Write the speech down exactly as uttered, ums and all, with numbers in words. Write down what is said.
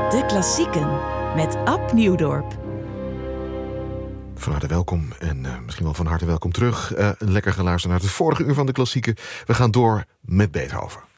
De Klassieken met Ab Nieuwdorp. Van harte welkom en uh, misschien wel van harte welkom terug. Uh, een lekker geluisterd naar het vorige uur van De Klassieken. We gaan door met Beethoven.